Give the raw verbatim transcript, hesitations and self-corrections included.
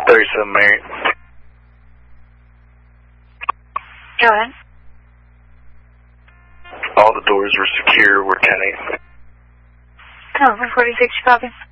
thirty-seven Mary. Go ahead. All the doors were secure. We're ten eight. Oh, one forty-six, you copy?